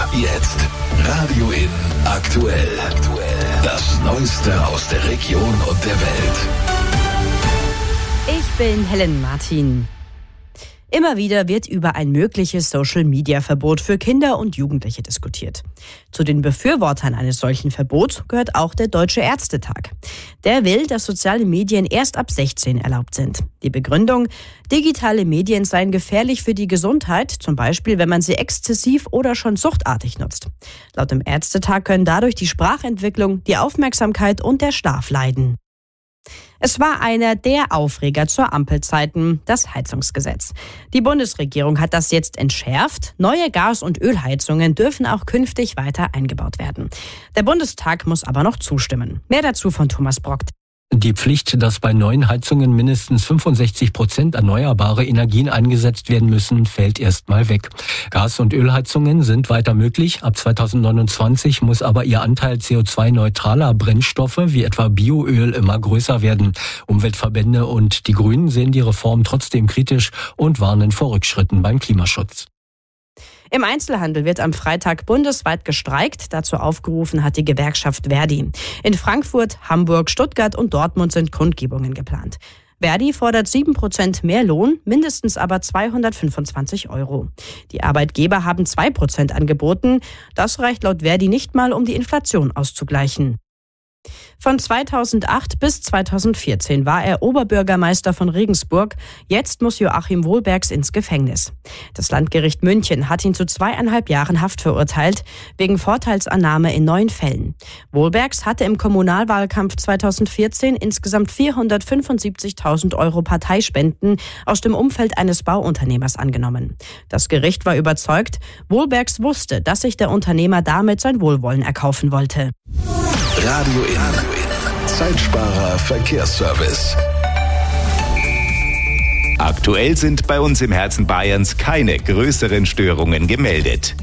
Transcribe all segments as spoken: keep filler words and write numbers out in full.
Jetzt Radio In aktuell. Das Neueste aus der Region und der Welt. Ich bin Helen Martin. Immer wieder wird über ein mögliches Social-Media-Verbot für Kinder und Jugendliche diskutiert. Zu den Befürwortern eines solchen Verbots gehört auch der Deutsche Ärztetag. Der will, dass soziale Medien erst ab sechzehn erlaubt sind. Die Begründung: digitale Medien seien gefährlich für die Gesundheit, zum Beispiel wenn man sie exzessiv oder schon suchtartig nutzt. Laut dem Ärztetag können dadurch die Sprachentwicklung, die Aufmerksamkeit und der Schlaf leiden. Es war einer der Aufreger zur Ampelzeiten, das Heizungsgesetz. Die Bundesregierung hat das jetzt entschärft. Neue Gas- und Ölheizungen dürfen auch künftig weiter eingebaut werden. Der Bundestag muss aber noch zustimmen. Mehr dazu von Thomas Brock. Die Pflicht, dass bei neuen Heizungen mindestens fünfundsechzig Prozent erneuerbare Energien eingesetzt werden müssen, fällt erstmal weg. Gas- und Ölheizungen sind weiter möglich. Ab zweitausendneunundzwanzig muss aber ihr Anteil C O zwei neutraler Brennstoffe wie etwa Bioöl immer größer werden. Umweltverbände und die Grünen sehen die Reform trotzdem kritisch und warnen vor Rückschritten beim Klimaschutz. Im Einzelhandel wird am Freitag bundesweit gestreikt. Dazu aufgerufen hat die Gewerkschaft Verdi. In Frankfurt, Hamburg, Stuttgart und Dortmund sind Kundgebungen geplant. Verdi fordert sieben Prozent mehr Lohn, mindestens aber zweihundertfünfundzwanzig Euro. Die Arbeitgeber haben zwei Prozent angeboten. Das reicht laut Verdi nicht mal, um die Inflation auszugleichen. Von zweitausendacht bis zweitausendvierzehn war er Oberbürgermeister von Regensburg. Jetzt muss Joachim Wohlbergs ins Gefängnis. Das Landgericht München hat ihn zu zweieinhalb Jahren Haft verurteilt, wegen Vorteilsannahme in neun Fällen. Wohlbergs hatte im Kommunalwahlkampf zweitausendvierzehn insgesamt vierhundertfünfundsiebzigtausend Euro Parteispenden aus dem Umfeld eines Bauunternehmers angenommen. Das Gericht war überzeugt, Wohlbergs wusste, dass sich der Unternehmer damit sein Wohlwollen erkaufen wollte. Radio In. Zeitsparer Verkehrsservice. Aktuell sind bei uns im Herzen Bayerns keine größeren Störungen gemeldet.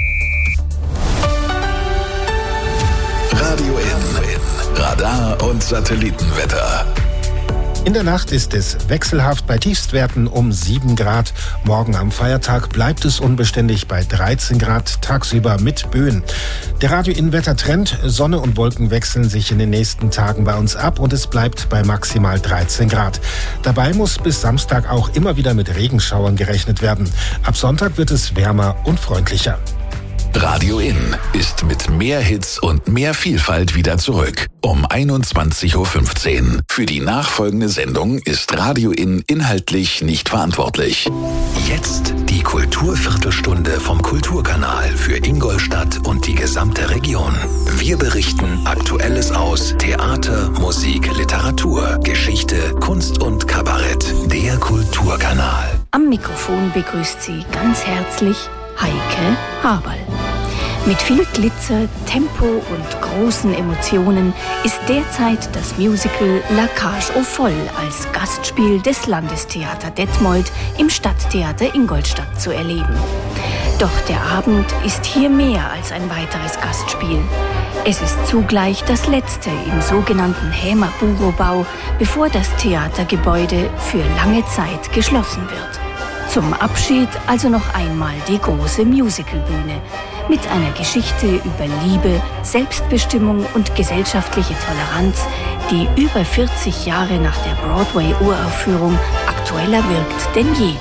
Radio In. Radar und Satellitenwetter. In der Nacht ist es wechselhaft bei Tiefstwerten um sieben Grad. Morgen am Feiertag bleibt es unbeständig bei dreizehn Grad, tagsüber mit Böen. Der Radio-In-Wettertrend: Sonne und Wolken wechseln sich in den nächsten Tagen bei uns ab und es bleibt bei maximal dreizehn Grad. Dabei muss bis Samstag auch immer wieder mit Regenschauern gerechnet werden. Ab Sonntag wird es wärmer und freundlicher. Radio In ist mit mehr Hits und mehr Vielfalt wieder zurück. Um einundzwanzig Uhr fünfzehn. Für die nachfolgende Sendung ist Radio In inhaltlich nicht verantwortlich. Jetzt die Kulturviertelstunde vom Kulturkanal für Ingolstadt und die gesamte Region. Wir berichten Aktuelles aus Theater, Musik, Literatur, Geschichte, Kunst und Kabarett. Der Kulturkanal. Am Mikrofon begrüßt Sie ganz herzlich Heike Haberl. Mit viel Glitzer, Tempo und großen Emotionen ist derzeit das Musical La Cage aux Folles als Gastspiel des Landestheater Detmold im Stadttheater Ingolstadt zu erleben. Doch der Abend ist hier mehr als ein weiteres Gastspiel. Es ist zugleich das letzte im sogenannten Hämer-Buro-Bau, bevor das Theatergebäude für lange Zeit geschlossen wird. Zum Abschied also noch einmal die große Musicalbühne mit einer Geschichte über Liebe, Selbstbestimmung und gesellschaftliche Toleranz, die über vierzig Jahre nach der Broadway-Uraufführung aktueller wirkt denn je.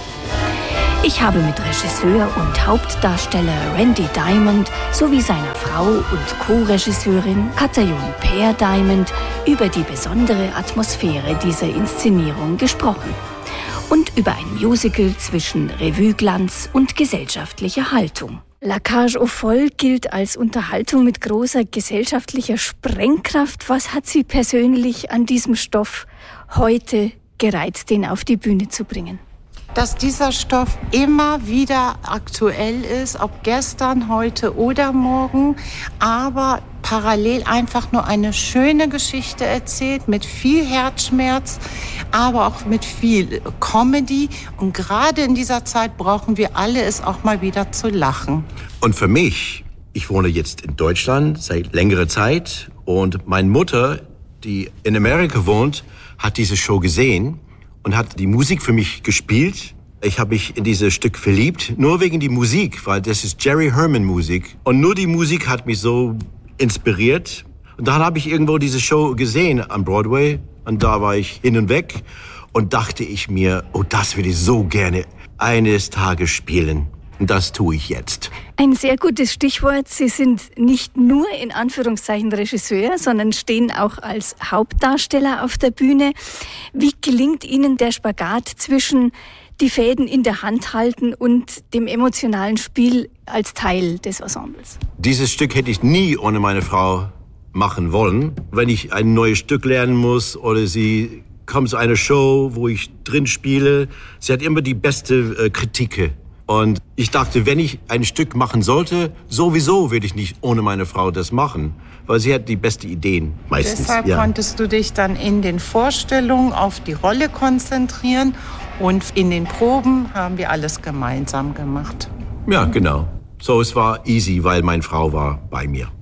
Ich habe mit Regisseur und Hauptdarsteller Randy Diamond sowie seiner Frau und Co-Regisseurin Katayun Peer Diamond über die besondere Atmosphäre dieser Inszenierung gesprochen. Und über ein Musical zwischen Revue-Glanz und gesellschaftlicher Haltung. La Cage aux Folles gilt als Unterhaltung mit großer gesellschaftlicher Sprengkraft. Was hat Sie persönlich an diesem Stoff heute gereizt, den auf die Bühne zu bringen? Dass dieser Stoff immer wieder aktuell ist, ob gestern, heute oder morgen, aber parallel einfach nur eine schöne Geschichte erzählt, mit viel Herzschmerz, aber auch mit viel Comedy. Und gerade in dieser Zeit brauchen wir alle es auch mal wieder zu lachen. Und für mich, ich wohne jetzt in Deutschland seit längerer Zeit und meine Mutter, die in Amerika wohnt, hat diese Show gesehen und hat die Musik für mich gespielt Ich habe mich in dieses Stück verliebt, nur wegen die Musik, weil das ist Jerry Herman Musik. Und nur die Musik hat mich so inspiriert. Und dann habe ich irgendwo diese Show gesehen am Broadway. Und da war ich hin und weg und dachte ich mir, oh, das würde ich so gerne eines Tages spielen. Und das tue ich jetzt. Ein sehr gutes Stichwort. Sie sind nicht nur in Anführungszeichen Regisseur, sondern stehen auch als Hauptdarsteller auf der Bühne. Wie gelingt Ihnen der Spagat zwischen die Fäden in der Hand halten und dem emotionalen Spiel als Teil des Ensembles? Dieses Stück hätte ich nie ohne meine Frau machen wollen. Wenn ich ein neues Stück lernen muss oder sie kommt zu einer Show, wo ich drin spiele, sie hat immer die beste äh, Kritik. Und ich dachte, wenn ich ein Stück machen sollte, sowieso würde ich nicht ohne meine Frau das machen, weil sie hat die besten Ideen meistens. Deshalb ja. konntest du dich dann in den Vorstellungen auf die Rolle konzentrieren und in den Proben haben wir alles gemeinsam gemacht. Ja, genau. So, es war easy, weil meine Frau war bei mir.